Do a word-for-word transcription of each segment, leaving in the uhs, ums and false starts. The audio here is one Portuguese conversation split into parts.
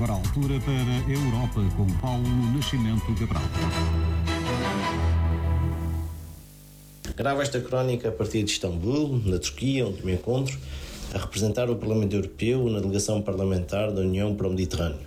agora a altura para a Europa com Paulo Nascimento Cabral. Gravo esta crónica a partir de Istambul, na Turquia, onde me encontro a representar o Parlamento Europeu na delegação parlamentar da União para o Mediterrâneo.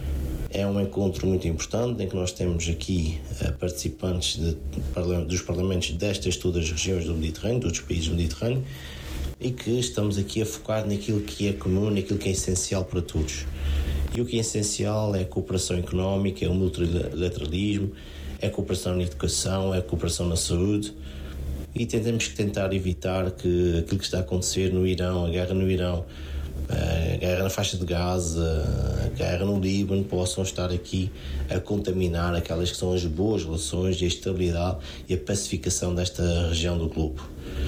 É um encontro muito importante em que nós temos aqui uh, participantes de, dos parlamentos destas todas as regiões do Mediterrâneo, dos países do Mediterrâneo, e que estamos aqui a focar naquilo que é comum, naquilo que é essencial para todos. E o que é essencial é a cooperação económica, é o multilateralismo, é a cooperação na educação, é a cooperação na saúde, e tentamos tentar evitar que aquilo que está a acontecer no Irão, a guerra no Irão, a guerra na faixa de Gaza, a guerra no Líbano, possam estar aqui a contaminar aquelas que são as boas relações e a estabilidade e a pacificação desta região do globo.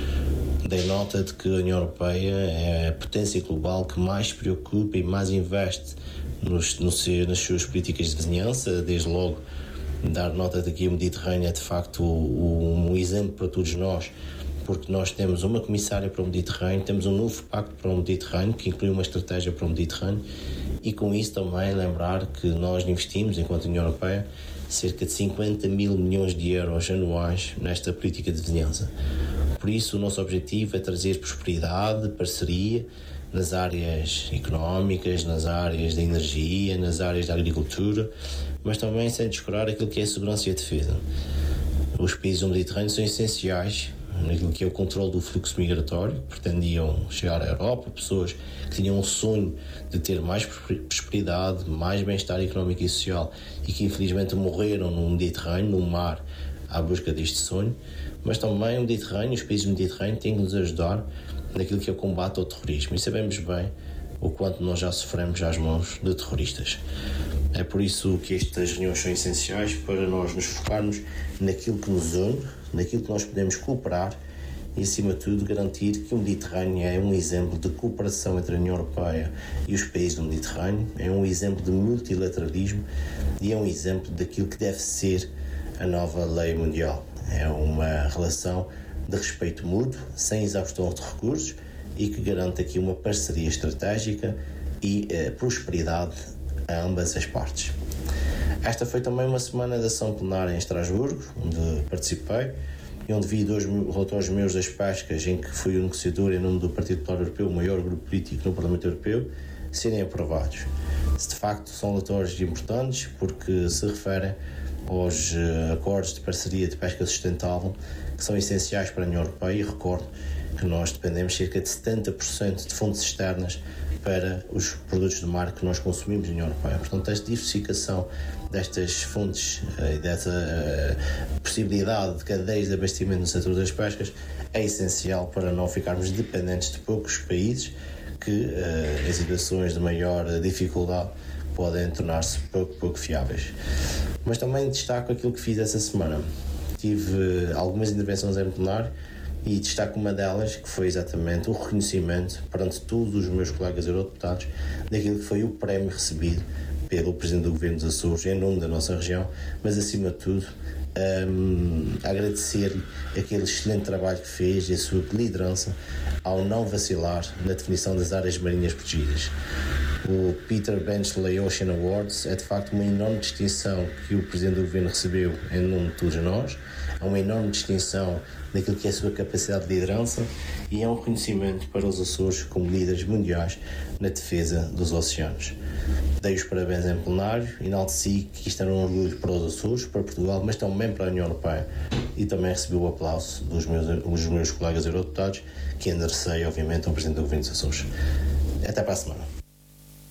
Dei nota de que a União Europeia é a potência global que mais se preocupa e mais investe nos, no seu, nas suas políticas de vizinhança, desde logo dar nota de que o Mediterrâneo é de facto um exemplo para todos nós, porque nós temos uma comissária para o Mediterrâneo, temos um novo pacto para o Mediterrâneo, que inclui uma estratégia para o Mediterrâneo, e com isso também lembrar que nós investimos, enquanto União Europeia, cerca de cinquenta mil milhões de euros anuais nesta política de vizinhança. Por isso, o nosso objetivo é trazer prosperidade, parceria, nas áreas económicas, nas áreas da energia, nas áreas da agricultura, mas também sem descurar aquilo que é a segurança e a defesa. Os países do Mediterrâneo são essenciais naquilo que é o controle do fluxo migratório, pretendiam chegar à Europa, pessoas que tinham um sonho de ter mais prosperidade, mais bem-estar económico e social e que infelizmente morreram no Mediterrâneo, no mar, à busca deste sonho, mas também o Mediterrâneo, os países do Mediterrâneo têm que nos ajudar naquilo que é o combate ao terrorismo, e sabemos bem o quanto nós já sofremos às mãos de terroristas. É por isso que estas reuniões são essenciais, para nós nos focarmos naquilo que nos une, naquilo que nós podemos cooperar e, acima de tudo, garantir que o Mediterrâneo é um exemplo de cooperação entre a União Europeia e os países do Mediterrâneo, é um exemplo de multilateralismo e é um exemplo daquilo que deve ser a nova lei mundial. É uma relação de respeito mútuo, sem exaustão de recursos e que garante aqui uma parceria estratégica e eh, prosperidade a ambas as partes. Esta foi também uma semana de ação plenária em Estrasburgo, onde participei e onde vi dois relatórios meus das pescas, em que fui o negociador em nome do Partido Popular Europeu, o maior grupo político no Parlamento Europeu, serem aprovados. De facto, são relatórios importantes porque se referem aos uh, acordos de parceria de pesca sustentável que são essenciais para a União Europeia, e recordo que nós dependemos cerca de setenta por cento de fontes externas para os produtos do mar que nós consumimos na União Europeia. Portanto, esta diversificação destas fontes uh, e dessa uh, possibilidade de cadeias de abastecimento no setor das pescas é essencial para não ficarmos dependentes de poucos países que, uh, em situações de maior dificuldade, podem tornar-se pouco, pouco fiáveis. Mas também destaco aquilo que fiz essa semana. Tive algumas intervenções em plenário e destaco uma delas, que foi exatamente o reconhecimento perante todos os meus colegas eurodeputados daquilo que foi o prémio recebido pelo Presidente do Governo dos Açores em nome da nossa região, mas acima de tudo um, agradecer-lhe aquele excelente trabalho que fez e a sua liderança ao não vacilar na definição das áreas marinhas protegidas. O Peter Benchley Ocean Awards é de facto uma enorme distinção que o Presidente do Governo recebeu em nome de todos nós, é uma enorme distinção daquilo que é a sua capacidade de liderança e é um reconhecimento para os Açores como líderes mundiais na defesa dos oceanos. Dei os parabéns em plenário, enalteci que isto era um orgulho para os Açores, para Portugal, mas também para a União Europeia, e também recebi o aplauso dos meus, dos meus colegas eurodeputados, que enderecei obviamente ao Presidente do Governo dos Açores. Até para a semana.